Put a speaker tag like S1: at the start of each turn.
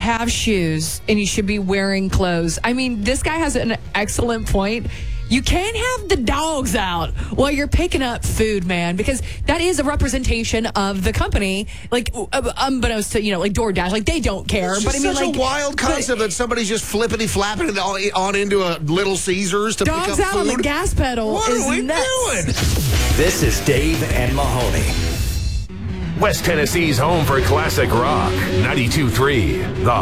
S1: have shoes and you should be wearing clothes. I mean, this guy has an excellent point. You can't have the dogs out while you're picking up food, man, because that is a representation of the company. Like, unbeknownst to, like DoorDash, like they don't care.
S2: It's
S1: but I mean,
S2: such
S1: like
S2: a wild concept that somebody's just flippity flapping it on into a Little Caesars to pick up food.
S1: Dogs out on the gas pedal
S2: What
S1: is
S2: are we
S1: nuts.
S2: doing?
S3: This is Dave and Mahoney.
S4: West Tennessee's home for classic rock. 92.3 The